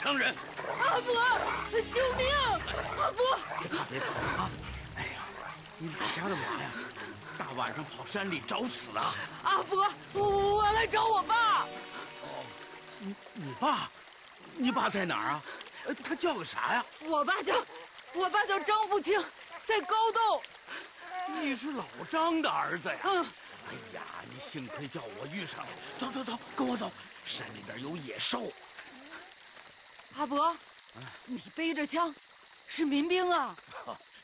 伤人。 阿伯，救命！阿伯， 别怕啊！哎呀，你哪家的娃呀？大晚上跑山里找死啊！ 阿伯，我来找我爸。 哦，你爸？你爸在哪儿啊？他叫个啥呀？ 我爸叫张富清，在高洞。 你是老张的儿子呀？ 嗯。 哎呀，你幸亏叫我遇上了。走走走，跟我走，山里边有野兽。 阿伯，你背着枪，是民兵啊？